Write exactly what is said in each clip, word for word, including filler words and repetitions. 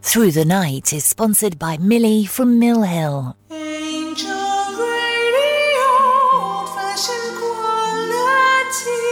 Through the Night is sponsored by Millie from Mill Hill. Angel Radio, old-fashioned quality.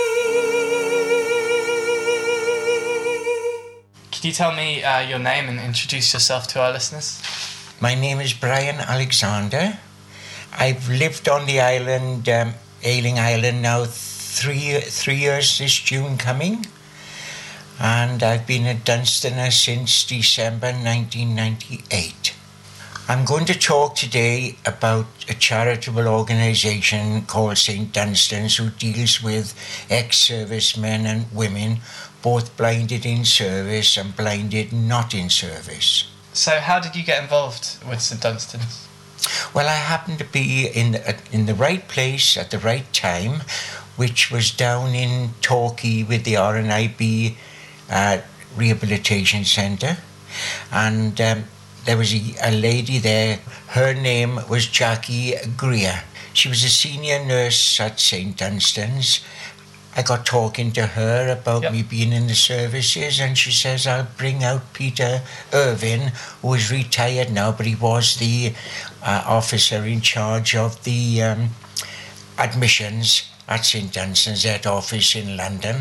Could you tell me uh, your name and introduce yourself to our listeners? My name is Brian Alexander. I've lived on the island, um, Ailing Island, now three three years this June coming. And I've been at Dunstanner since December nineteen ninety-eight. I'm going to talk today about a charitable organisation called Saint Dunstan's, who deals with ex-servicemen and women, both blinded in service and blinded not in service. So how did you get involved with Saint Dunstan's? Well, I happened to be in the, in the right place at the right time, which was down in Torquay with the R N I B Uh, rehabilitation centre, and um, there was a, a lady there. Her name was Jackie Greer. She was a senior nurse at Saint Dunstan's. I got talking to her about yep. me being in the services, and she says, I'll bring out Peter Irvin, who is retired now, but he was the uh, officer in charge of the um, admissions at Saint Dunstan's head office in London.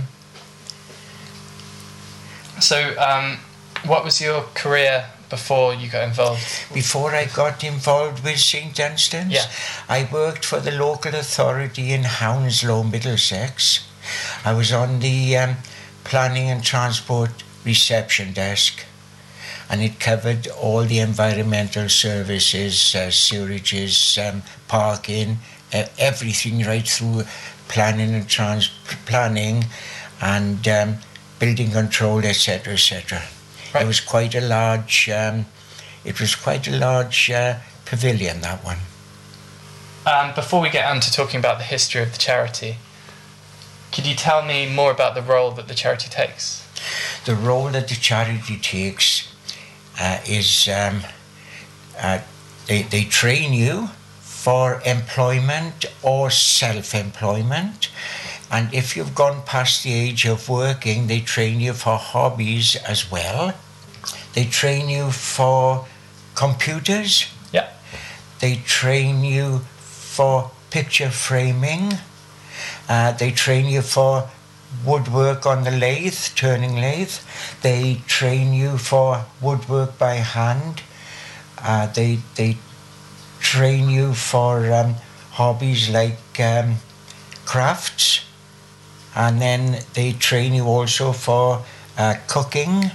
So, um, what was your career before you got involved? Before I got involved with Saint Dunstan's, yeah. I worked for the local authority in Hounslow, Middlesex. I was on the um, planning and transport reception desk, and it covered all the environmental services, uh, sewages, um, parking, uh, everything right through planning and trans planning and um, building control, et cetera, et cetera. Right. It was quite a large. Um, it was quite a large uh, pavilion, that one. Um, before we get on to talking about the history of the charity, could you tell me more about the role that the charity takes? The role that the charity takes uh, is um, uh, they they train you for employment or self-employment. And if you've gone past the age of working, they train you for hobbies as well. They train you for computers. Yeah. They train you for picture framing. Uh, they train you for woodwork on the lathe, turning lathe. They train you for woodwork by hand. Uh, they they train you for um, hobbies like um, crafts. And then they train you also for uh, cooking.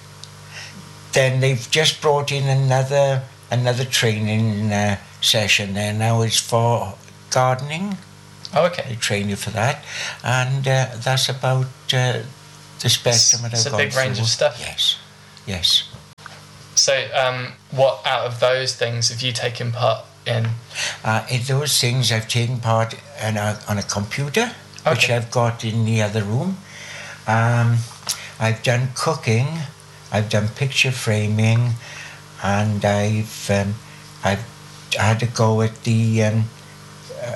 Then they've just brought in another another training uh, session there now. It's for gardening. Oh, okay. They train you for that, and uh, that's about uh, the spectrum that I've gone through. It's a big range through. of stuff. Yes, yes. So, um, what out of those things have you taken part in? Uh, in those things, I've taken part in a, on a computer. Okay. Which I've got in the other room. Um, I've done cooking, I've done picture framing, and I've um, I've had a go at the um, uh,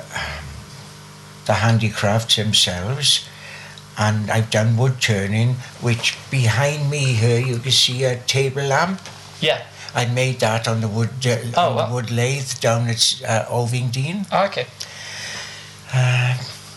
the handicrafts themselves, and I've done wood turning. Which behind me here you can see a table lamp. Yeah. I made that on the wood uh, oh, on wow. the wood lathe down at uh, Ovingdean. Oh, okay. Uh,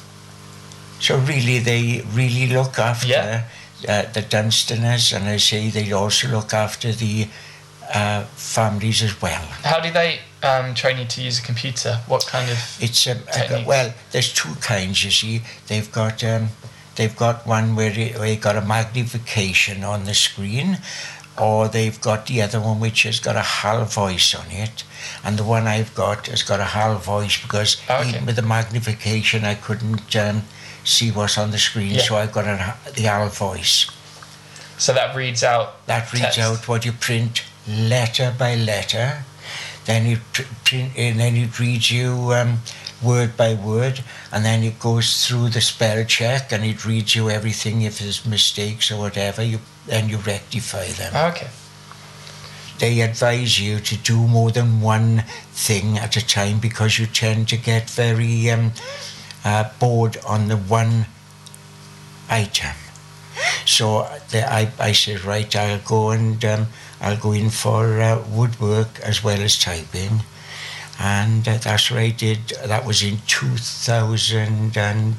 So really, they really look after yeah. uh, the Dunstanners, and I say they also look after the uh, families as well. How do they um, train you to use a computer? What kind of It's um, uh, well, there's two kinds. You see, they've got um, they've got one where they got a magnification on the screen, or they've got the other one which has got a H A L voice on it. And the one I've got has got a H A L voice because oh, okay. even with the magnification, I couldn't. Um, see what's on the screen, yeah. so I've got a, the H A L voice. So that reads out That reads text. out what you print letter by letter, then you print, and then it reads you um, word by word, and then it goes through the spell check, and it reads you everything. If there's mistakes or whatever, you then you rectify them. Okay. They advise you to do more than one thing at a time because you tend to get very um, uh, bored on the one item. So the, I, I said, right, I'll go and um, I'll go in for uh, woodwork as well as typing. And uh, that's what I did. That was in two thousand and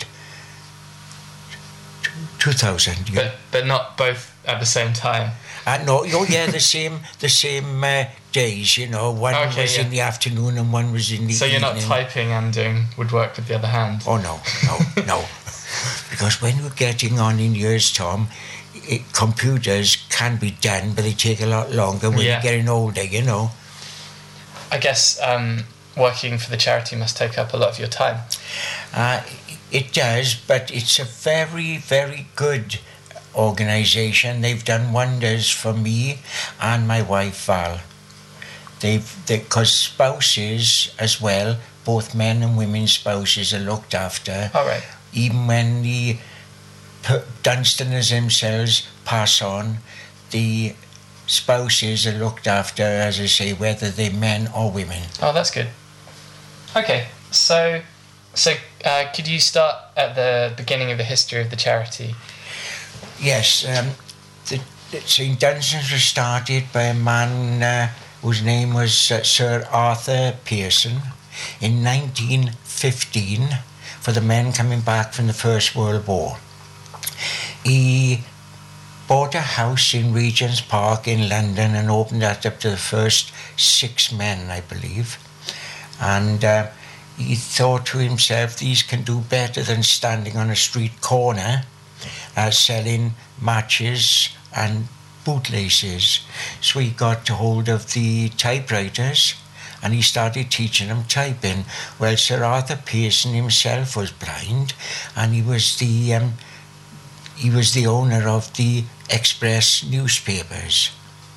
two thousand. Yeah. But but not both at the same time. Uh, no, oh yeah, the same the same uh, days. You know, one Okay, was yeah. in the afternoon and one was in the So you're evening. not typing and doing woodwork with the other hand. Oh no, no, no. Because when you're getting on in years, Tom, it, computers can be done, but they take a lot longer when Yeah. you're getting older. You know. I guess um, working for the charity must take up a lot of your time. Uh, it does, but it's a very, very good organisation. They've done wonders for me and my wife Val. They've, because spouses as well, both men and women's spouses are looked after. All right. Even when the p- Dunstaners themselves pass on, the spouses are looked after, as I say, whether they're men or women. Oh, that's good. Okay, so so uh, could you start at the beginning of the history of the charity? Yes, um, the, the Saint Dunstan's was started by a man uh, whose name was uh, Sir Arthur Pearson in nineteen fifteen for the men coming back from the First World War. He bought a house in Regent's Park in London and opened that up to the first six men, I believe. And uh, he thought to himself, these can do better than standing on a street corner uh, selling matches and bootlaces. So he got hold of the typewriters and he started teaching them typing. Well, Sir Arthur Pearson himself was blind, and he was the um, he was the owner of the Express newspapers.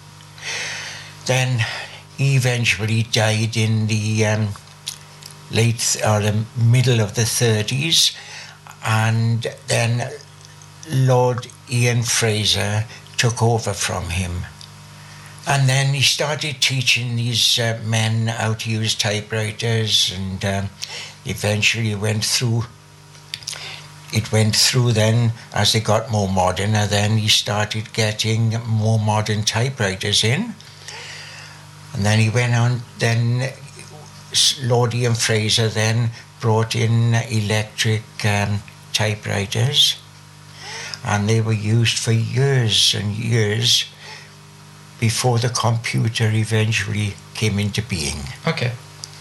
Then he eventually died in the um, late or the middle of the thirties, and then Lord Ian Fraser took over from him. And then he started teaching these uh, men how to use typewriters, and um, eventually went through, it went through then, as they got more modern, and then he started getting more modern typewriters in. And then he went on, then Lord Ian Fraser then brought in electric um, typewriters, and they were used for years and years before the computer eventually came into being. Okay.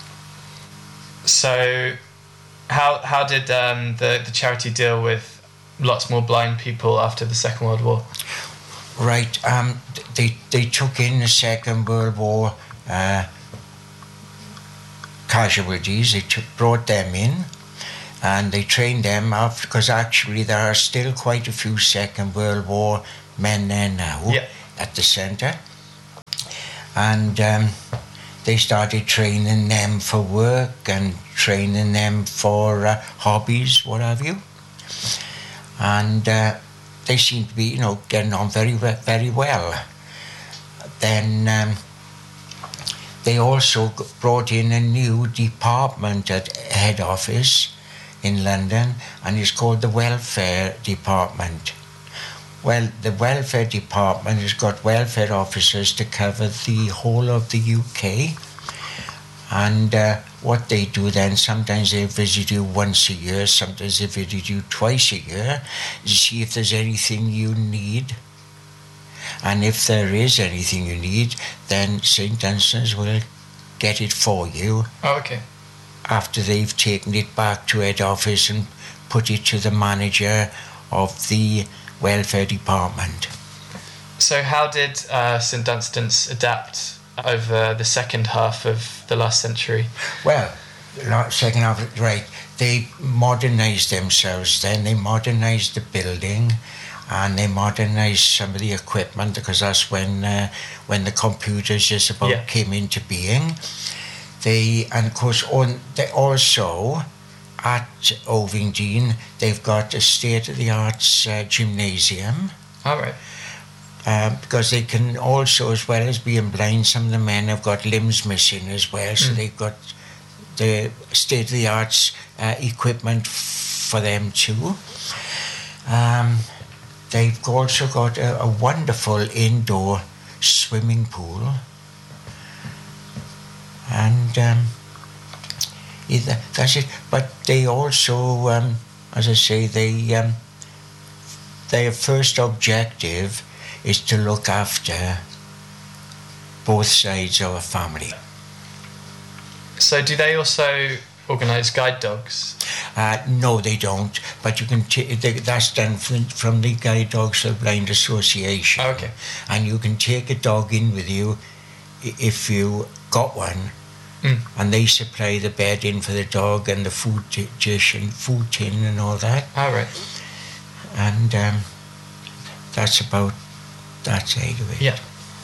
So, how how did um, the the charity deal with lots more blind people after the Second World War? Right. Um. They they took in the Second World War uh, casualties. They took, brought them in, and they trained them up, because actually there are still quite a few Second World War men there now. Yeah. At the centre. And um, they started training them for work and training them for uh, hobbies, what have you. And uh, they seem to be, you know, getting on very, very well. Then um, they also brought in a new department at head office in London, and it's called the Welfare Department. Well, the Welfare Department has got welfare officers to cover the whole of the U K. And uh, what they do then, sometimes they visit you once a year, sometimes they visit you twice a year, to see if there's anything you need. And if there is anything you need, then Saint Dunstan's will get it for you. Oh, okay. After they've taken it back to head office and put it to the manager of the Welfare Department. So, how did uh, Saint Dunstan's adapt over the second half of the last century? Well, la- second half, right, they modernised themselves then. They modernised the building, and they modernised some of the equipment, because that's when uh, when the computers just about Yeah. came into being. They, and of course, on, they also, at Ovingdean, they've got a state-of-the-art uh, gymnasium. All right. Um, because they can also, as well as being blind, some of the men have got limbs missing as well, so Mm. they've got the state-of-the-art uh, equipment f- for them too. Um, they've also got a, a wonderful indoor swimming pool. And um, either, that's it. But they also, um, as I say, they um, their first objective is to look after both sides of a family. So do they also organise guide dogs? Uh, no, they don't. But you can. T- they, that's done from, from the Guide Dogs for the Blind Association. Oh, okay. And you can take a dog in with you i- if you got one, Mm. and they supply the bed in for the dog and the food t- dish and food tin and all that. Oh, right. And um, that's about that side of it. Yeah.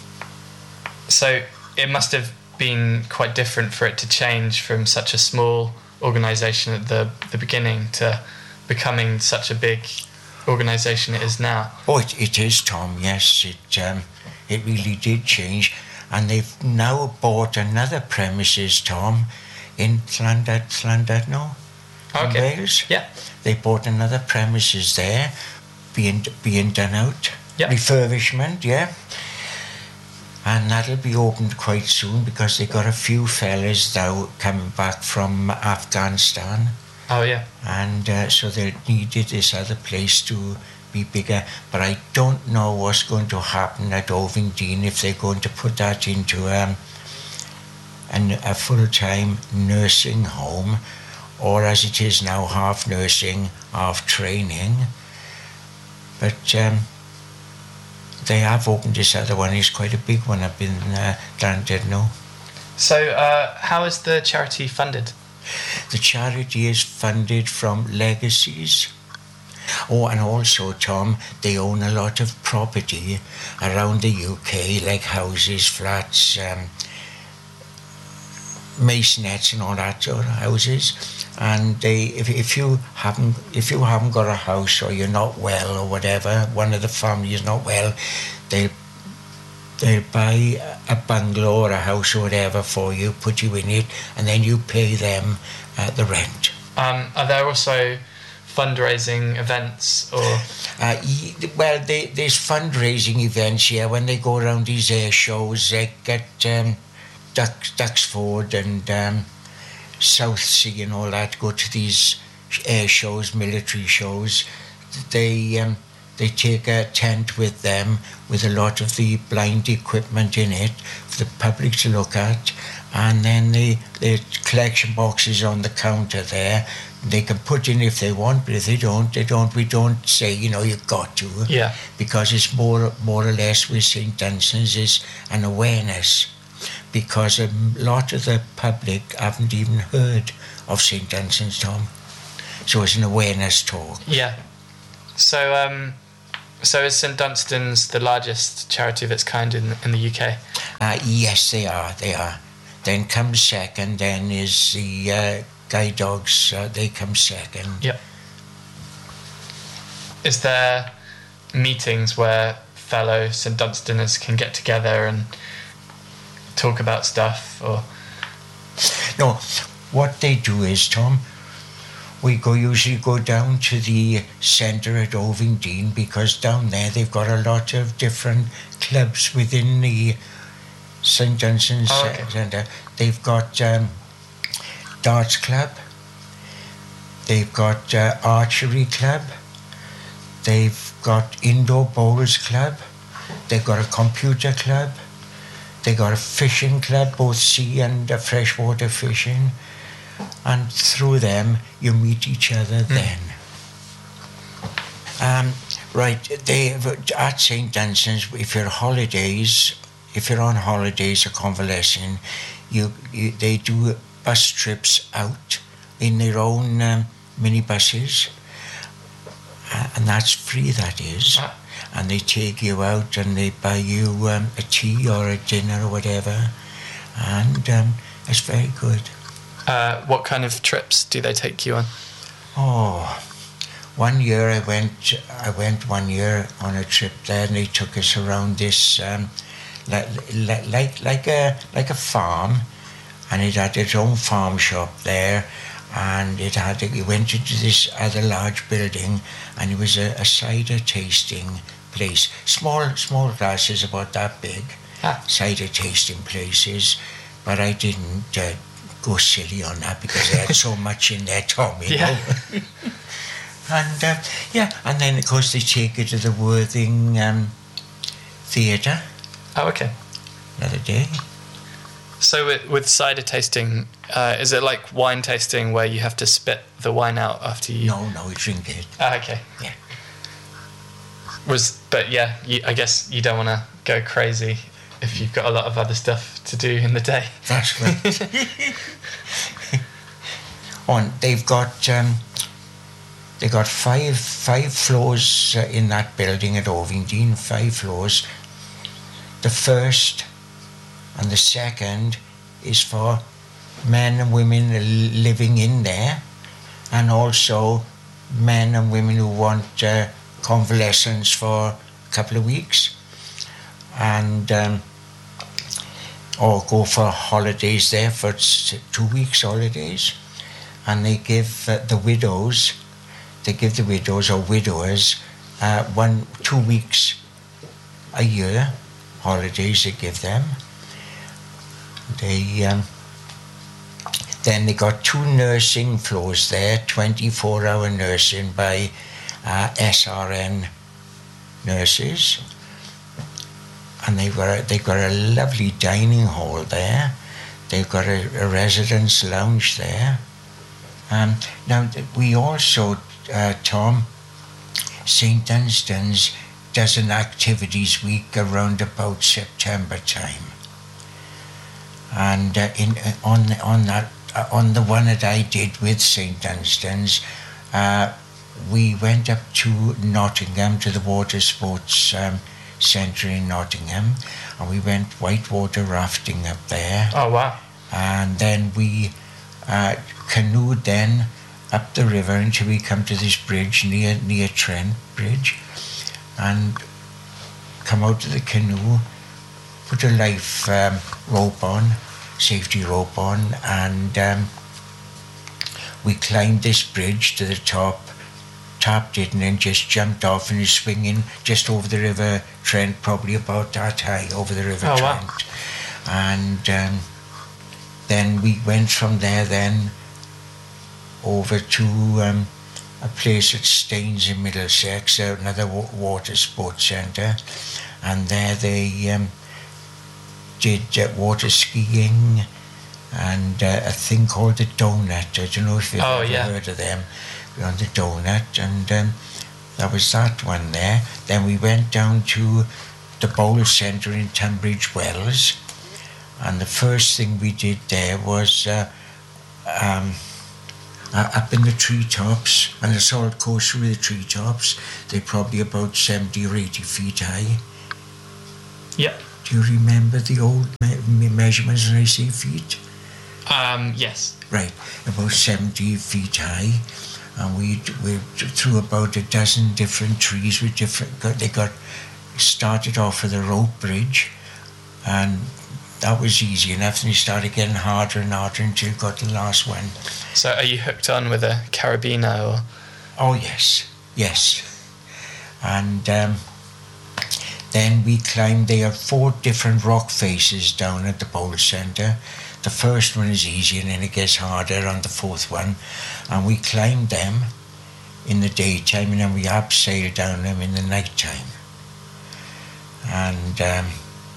So it must have been quite different for it to change from such a small organisation at the the beginning to becoming such a big organisation it is now. Oh, it, it is, Tom. Yes, it um, it really did change, and they've now bought another premises, Tom, in Llandud, Llandudno, in Okay. Wales. Yeah. They bought another premises there, being being done out, Yep. refurbishment, yeah. And that'll be opened quite soon because they got a few fellas now coming back from Afghanistan, Oh, yeah. and uh, so they needed this other place to be bigger. But I don't know what's going to happen at Ovingdean, if they're going to put that into um, an, a full-time nursing home, or as it is now, half nursing, half training. But um, they have opened this other one. It's quite a big one up in uh, Llandudno. So uh, how is the charity funded? The charity is funded from legacies. Oh, and also, Tom, they own a lot of property around the U K, like houses, flats, um, masonettes and all that sort of houses. And they, if, if you haven't, if you haven't got a house, or you're not well, or whatever, one of the family is not well, they'll they'll buy a bungalow or a house or whatever for you, put you in it, and then you pay them uh, the rent. Um, are there also fundraising events or? Uh, y- well, they, there's fundraising events here when they go around these air shows, like at um, Ducks, Duxford and um, Southsea and all that. Go to these air shows, military shows. They um, they take a tent with them with a lot of the blind equipment in it for the public to look at, and then the the collection boxes on the counter there. They can put in if they want, but if they don't, they don't. We don't say, you know, you've got to. Yeah. Because it's more, more or less with Saint Dunstan's is an awareness. Because a lot of the public haven't even heard of Saint Dunstan's, Tom. So it's an awareness talk. Yeah. So um, so is Saint Dunstan's the largest charity of its kind in in the U K? Uh, yes, they are, they are. Then comes second, then is the uh, Guide Dogs, uh, they come second. Yep. Is there meetings where fellow Saint Dunstaners can get together and talk about stuff, or? No, what they do is, Tom, we go usually go down to the centre at Ovingdean, because down there they've got a lot of different clubs within the Saint Dunstan's Oh, okay. Centre. They've got um, darts club, they've got uh, archery club, they've got indoor bowls club, they've got a computer club, they got a fishing club, both sea and uh, freshwater fishing, and through them you meet each other Mm. then. Um, right, they at Saint Dunstan's, if you're holidays, if you're on holidays or convalescing, you, you they do bus trips out in their own um, minibuses, uh, and that's free, that is. Ah. And they take you out and they buy you um, a tea or a dinner or whatever, and um, it's very good. Uh, what kind of trips do they take you on? Oh, one year I went. I went one year on a trip there, and they took us around this um, like like like a like a farm, and it had its own farm shop there, and it had it went into this other large building, and it was a, a cider tasting place. Small small glasses about that big, Ah. cider tasting places, but I didn't uh, go silly on that because they had so much in there, Tom, you Yeah. know. And uh, yeah, and then of course they take it to the Worthing um, Theatre Oh, okay. another day. So with, with cider tasting, uh, is it like wine tasting where you have to spit the wine out after you? No, no, we drink it. Ah, okay. Yeah. Was but yeah, you, I guess you don't want to go crazy if you've got a lot of other stuff to do in the day. That's right. On they've got um, they got five five floors uh, in that building at Ovingdean. Five floors. The first and the second is for men and women living in there, and also men and women who want uh, convalescence for a couple of weeks, and um, or go for holidays there for t- two weeks holidays, and they give uh, the widows, they give the widows or widowers uh, one two weeks a year holidays they give them. They um, then they got two nursing floors there, twenty-four hour nursing by uh, S R N nurses, and they've got a, they've got a lovely dining hall there. They've got a, a residence lounge there. Um, now we also, uh, Tom, Saint Dunstan's does an activities week around about September time. And uh, in uh, on on that uh, on the one that I did with Saint Dunstan's, uh, we went up to Nottingham to the water sports um, centre in Nottingham, and we went whitewater rafting up there. Oh wow! And then we uh, canoed then up the river until we come to this bridge near near Trent Bridge, and come out of the canoe, put a life um, rope on, safety rope on, and um, we climbed this bridge to the top, tapped it, and then just jumped off and is swinging just over the river Trent, probably about that high over the river Oh, Trent. wow. And um, then we went from there then over to um, a place at Staines in Middlesex, uh, another wa- water sports centre, and there they um, did uh, water skiing and uh, a thing called the Donut. I don't know if you've Oh, ever yeah. heard of them. We were on the Donut, and um, that was that one there. Then we went down to the Bowl Centre in Tunbridge Wells, and the first thing we did there was uh, um, uh, up in the treetops, and the salt course through the treetops. They're probably about seventy or eighty feet high. Yep. Do you remember the old me- me- measurements when I say feet? Um, yes. Right, about seventy feet high, and we we through about a dozen different trees with different. got- They got started off with a rope bridge, and that was easy enough. And they started getting harder and harder until you got the last one. So are you hooked on with a carabiner or? Oh yes, yes, and um, then we climbed. There are four different rock faces down at the Bowl Centre. The first one is easy, and then it gets harder on the fourth one, and we climbed them in the daytime, and then we abseiled down them in the night time, and um,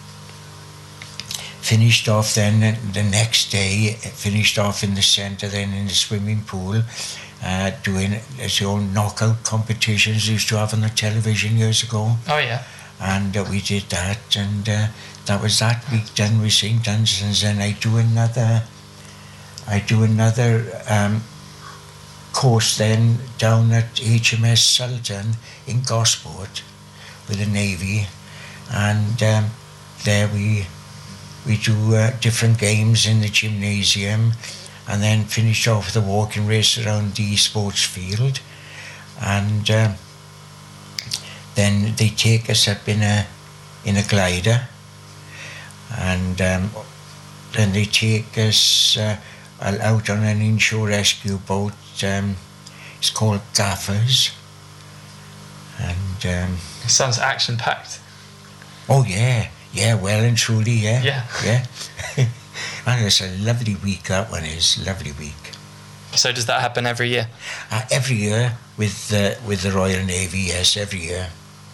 finished off then the next day. Finished off in the centre, then in the swimming pool. Uh, doing as the old knockout competitions they used to have on the television years ago, Oh yeah. and uh, we did that, and uh, that was that week done with Saint Dunstan's. And I do another, I do another um, course then down at H M S Sultan in Gosport with the Navy, and um, there we we do uh, different games in the gymnasium, and then finish off the walking race around the sports field, and um, then they take us up in a in a glider, and um, then they take us uh, uh, out on an inshore rescue boat. Um, it's called Gaffers. And um, It sounds action-packed. oh yeah, yeah, well and truly, yeah, Yeah. yeah. And it's a lovely week. That one is lovely week. So does that happen every year? Uh, every year with the with the Royal Navy, yes, every year.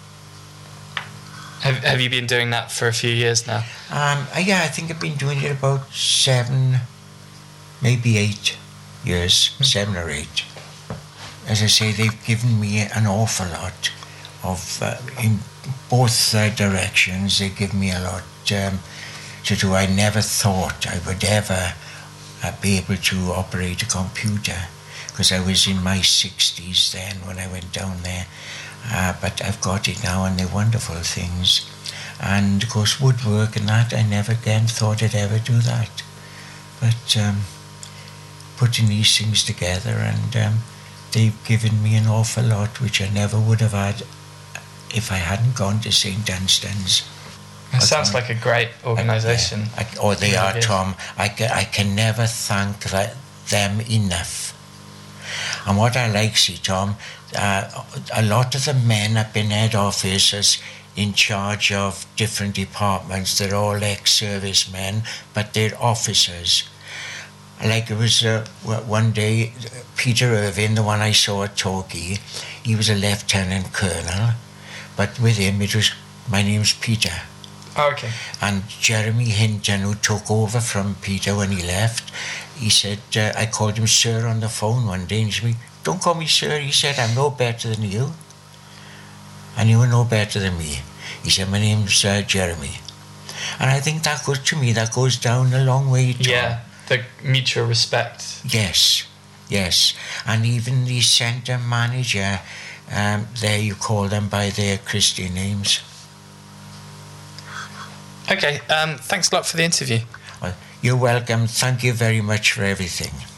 Have Have you been doing that for a few years now? Um, uh, yeah, I think I've been doing it about seven, maybe eight years, seven or eight. As I say, they've given me an awful lot of, uh, in both uh, directions, they give me a lot um, to do. I never thought I would ever uh, be able to operate a computer, because I was in my sixties then when I went down there. Uh, but I've got it now, and they're wonderful things. And of course, woodwork and that, I never again thought I'd ever do that. But um, putting these things together, and um, they've given me an awful lot, which I never would have had if I hadn't gone to Saint Dunstan's. It sounds like a great organisation. I, yeah, I, oh, they Yeah, are, it is. Tom. I can, I can never thank that, them enough. And what I like, see, Tom, uh, a lot of the men have been head officers in charge of different departments. They're all ex-servicemen, but they're officers. Like it was uh, w- one day, Peter Irving, the one I saw at Torquay, he was a lieutenant colonel, but with him it was, my name's Peter. Oh, okay. And Jeremy Hinton, who took over from Peter when he left, he said, uh, I called him sir on the phone one day, and he said, don't call me sir. He said, I'm no better than you. And you were no better than me. He said, my name's uh, Jeremy. And I think that goes, to me, that goes down a long way, Tom. Yeah, the mutual respect. Yes, yes. And even the centre manager, um, there you call them by their Christian names. Okay, um, thanks a lot for the interview. Well, you're welcome. Thank you very much for everything.